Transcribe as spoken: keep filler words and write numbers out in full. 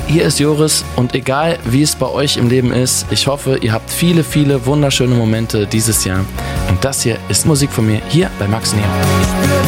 hier ist Joris und egal wie es bei euch im Leben ist, ich hoffe, ihr habt viele, viele wunderschöne Momente dieses Jahr. Und das hier ist Musik von mir hier bei Max Neo.